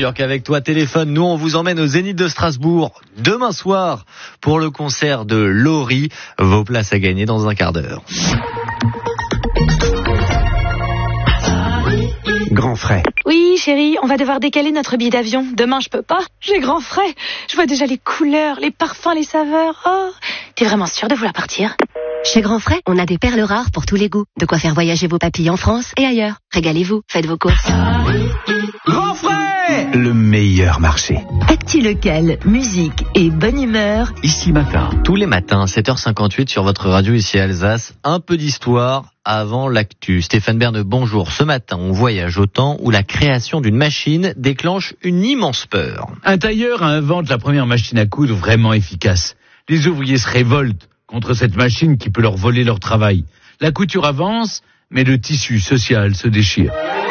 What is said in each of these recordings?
Björk avec toi, téléphone. Nous, on vous emmène au Zénith de Strasbourg demain soir pour le concert de Laurie. Vos places à gagner dans un quart d'heure. Grand frais. Oui, chérie, on va devoir décaler notre billet d'avion. Demain, je peux pas. J'ai grand frais. Je vois déjà les couleurs, les parfums, les saveurs. Oh, t'es vraiment sûre de vouloir partir ? Chez Grand Frais, on a des perles rares pour tous les goûts. De quoi faire voyager vos papilles en France et ailleurs. Régalez-vous, faites vos courses. Grand frais, le meilleur marché. Actu local, musique et bonne humeur. Ici Matin. Tous les matins, 7h58 sur votre radio ici à Alsace. Un peu d'histoire avant l'actu. Stéphane Bern, bonjour. Ce matin, on voyage au temps où la création d'une machine déclenche une immense peur. Un tailleur invente la première machine à coudre vraiment efficace. Les ouvriers se révoltent contre cette machine qui peut leur voler leur travail. La couture avance, mais le tissu social se déchire.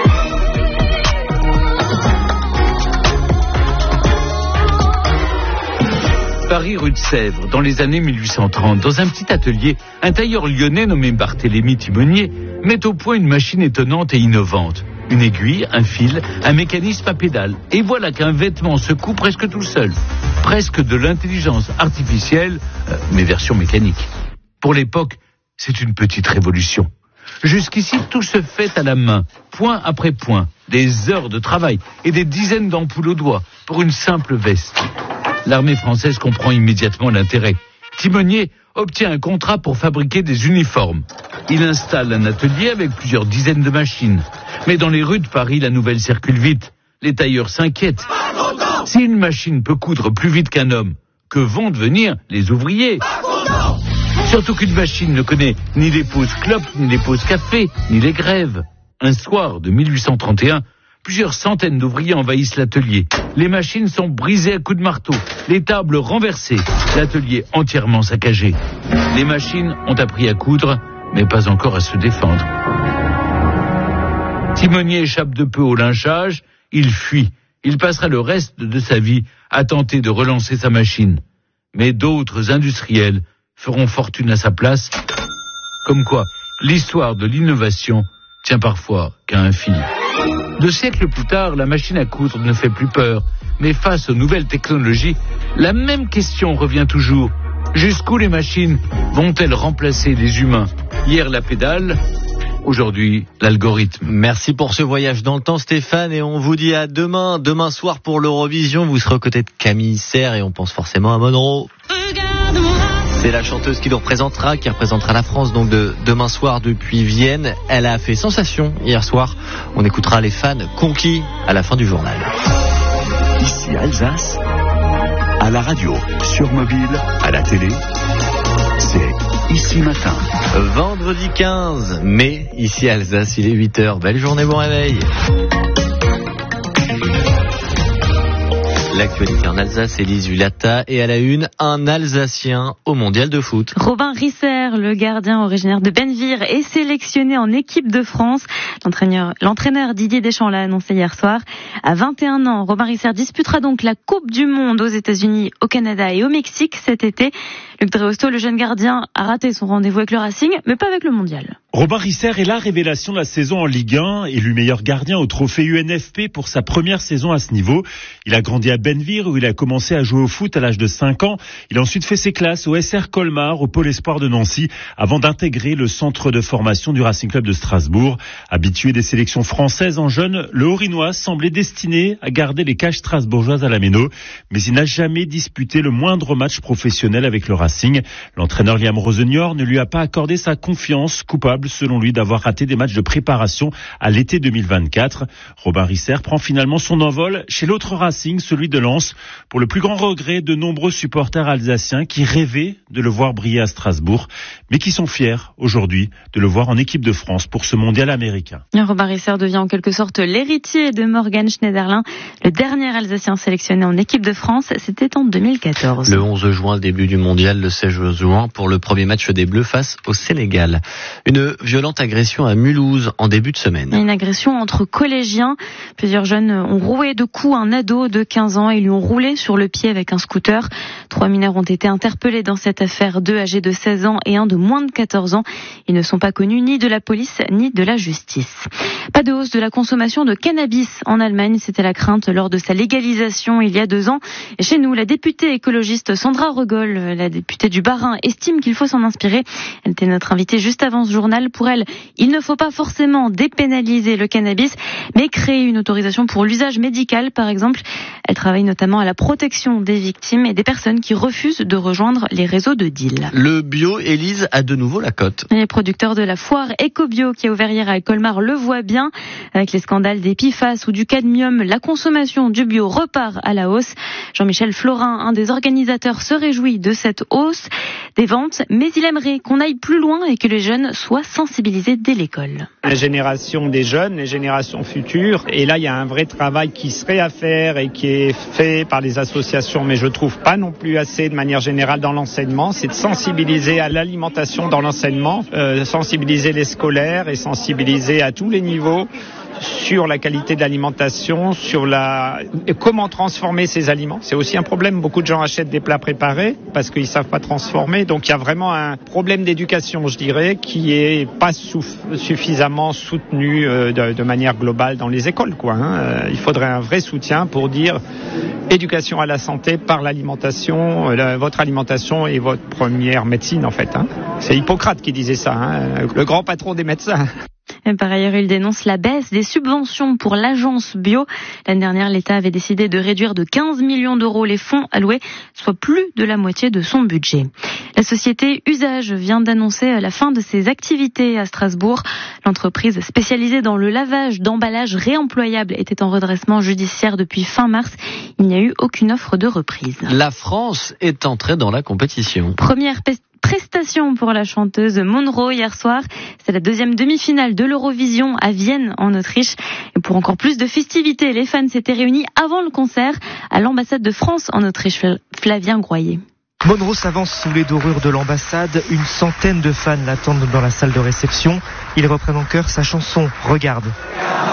Paris, rue de Sèvres, dans les années 1830, dans un petit atelier, un tailleur lyonnais nommé Barthélemy Timonier met au point une machine étonnante et innovante. Une aiguille, un fil, un mécanisme à pédale. Et voilà qu'un vêtement se coud presque tout seul. Presque de l'intelligence artificielle, mais version mécanique. Pour l'époque, c'est une petite révolution. Jusqu'ici, tout se fait à la main, point après point. Des heures de travail et des dizaines d'ampoules au doigt pour une simple veste. L'armée française comprend immédiatement l'intérêt. Timonier obtient un contrat pour fabriquer des uniformes. Il installe un atelier avec plusieurs dizaines de machines. Mais dans les rues de Paris, la nouvelle circule vite. Les tailleurs s'inquiètent. Si une machine peut coudre plus vite qu'un homme, que vont devenir les ouvriers ? Surtout qu'une machine ne connaît ni les pauses clopes, ni les pauses café, ni les grèves. Un soir de 1831, plusieurs centaines d'ouvriers envahissent l'atelier. Les machines sont brisées à coups de marteau, les tables renversées, l'atelier entièrement saccagé. Les machines ont appris à coudre, mais pas encore à se défendre. Timonier échappe de peu au lynchage, il fuit. Il passera le reste de sa vie à tenter de relancer sa machine. Mais d'autres industriels feront fortune à sa place. Comme quoi, l'histoire de l'innovation tient parfois qu'à un fil. 2 siècles plus tard, la machine à coudre ne fait plus peur. Mais face aux nouvelles technologies, la même question revient toujours. Jusqu'où les machines vont-elles remplacer les humains ? Hier la pédale, aujourd'hui l'algorithme. Merci pour ce voyage dans le temps, Stéphane, et on vous dit à demain soir pour l'Eurovision. Vous serez aux côtés de Camille Serre et on pense forcément à Monroe. C'est la chanteuse qui représentera la France donc de demain soir depuis Vienne. Elle a fait sensation hier soir. On écoutera les fans conquis à la fin du journal. Ici Alsace, à la radio, sur mobile, à la télé, c'est Ici Matin. Vendredi 15 mai, ici à Alsace, il est 8h. Belle journée, bon réveil. L'actualité en Alsace, Élise Hulata, et à la une, un Alsacien au mondial de foot. Robin Risser, le gardien originaire de Bennevire, est sélectionné en équipe de France. L'entraîneur Didier Deschamps l'a annoncé hier soir. À 21 ans, Robin Risser disputera donc la Coupe du Monde aux États-Unis, au Canada et au Mexique cet été. Luc Dreosto, le jeune gardien, a raté son rendez-vous avec le Racing, mais pas avec le mondial. Robin Risser est la révélation de la saison en Ligue 1, élu meilleur gardien au trophée UNFP pour sa première saison à ce niveau. Il a grandi à Bennevire où il a commencé à jouer au foot à l'âge de 5 ans. Il a ensuite fait ses classes au SR Colmar, au Pôle Espoir de Nancy, avant d'intégrer le centre de formation du Racing Club de Strasbourg. Habitué des sélections françaises en jeune, le Haut-Rhinois semblait destiné à garder les cages strasbourgeoises à la Méno, mais il n'a jamais disputé le moindre match professionnel avec le Racing. L'entraîneur Liam Rosenior ne lui a pas accordé sa confiance, coupable selon lui d'avoir raté des matchs de préparation à l'été 2024. Robin Risser prend finalement son envol chez l'autre Racing, celui de Lens, pour le plus grand regret de nombreux supporters alsaciens qui rêvaient de le voir briller à Strasbourg, mais qui sont fiers aujourd'hui de le voir en équipe de France pour ce mondial américain. Robin Risser devient en quelque sorte l'héritier de Morgan Schneiderlin, le dernier Alsacien sélectionné en équipe de France, c'était en 2014. Le 11 juin, le début du mondial. Portugal le 16 juin pour le premier match des Bleus face au Sénégal. Une violente agression à Mulhouse en début de semaine. Une agression entre collégiens. Plusieurs jeunes ont roué de coups un ado de 15 ans et lui ont roulé sur le pied avec un scooter. 3 mineurs ont été interpellés dans cette affaire, 2 âgés de 16 ans et un de moins de 14 ans. Ils ne sont pas connus ni de la police ni de la justice. Pas de hausse de la consommation de cannabis en Allemagne, c'était la crainte lors de sa légalisation il y a 2 ans. Et chez nous, la députée écologiste Sandra Regol, la députée du Bas-Rhin, estime qu'il faut s'en inspirer. Elle était notre invitée juste avant ce journal. Pour elle, il ne faut pas forcément dépénaliser le cannabis, mais créer une autorisation pour l'usage médical, par exemple. Elle travaille notamment à la protection des victimes et des personnes qui refusent de rejoindre les réseaux de deal. Le bio, Élise, a de nouveau la cote. Les producteurs de la foire Ecobio qui a ouvert hier à Colmar le voient bien. Avec les scandales des PFAS ou du cadmium, la consommation du bio repart à la hausse. Jean-Michel Florin, un des organisateurs, se réjouit de cette hausse des ventes, mais il aimerait qu'on aille plus loin et que les jeunes soient sensibilisés dès l'école. La génération des jeunes, les générations futures, et là il y a un vrai travail qui serait à faire et qui est fait par les associations, mais je trouve pas non plus assez de manière générale dans l'enseignement, c'est de sensibiliser à l'alimentation dans l'enseignement, sensibiliser les scolaires et sensibiliser à tous les niveaux sur la qualité de l'alimentation, sur comment transformer ces aliments. C'est aussi un problème. Beaucoup de gens achètent des plats préparés parce qu'ils savent pas transformer. Donc il y a vraiment un problème d'éducation, je dirais, qui est pas suffisamment soutenu de manière globale dans les écoles, quoi. Il faudrait un vrai soutien pour dire éducation à la santé par l'alimentation. Votre alimentation est votre première médecine, en fait. C'est Hippocrate qui disait ça, le grand patron des médecins. Et par ailleurs, il dénonce la baisse des subventions pour l'agence bio. L'année dernière, l'État avait décidé de réduire de 15 millions d'euros les fonds alloués, soit plus de la moitié de son budget. La société Usage vient d'annoncer la fin de ses activités à Strasbourg. L'entreprise spécialisée dans le lavage d'emballages réemployables était en redressement judiciaire depuis fin mars. Il n'y a eu aucune offre de reprise. La France est entrée dans la compétition. Première prestation pour la chanteuse Monroe hier soir. C'est la deuxième demi-finale de l'Eurovision à Vienne en Autriche. Et pour encore plus de festivités, les fans s'étaient réunis avant le concert à l'ambassade de France en Autriche. Flavien Groyer. Monroe s'avance sous les dorures de l'ambassade. Une centaine de fans l'attendent dans la salle de réception. Ils reprennent en chœur sa chanson « Regarde ».